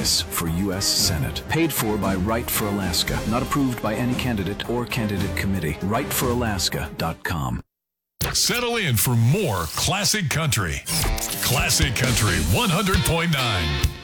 caucus for U.S. Senate. Paid for by Right for Alaska. Not approved by any candidate or candidate committee. RightForAlaska.com. Settle in for more Classic Country. Classic Country 100.9.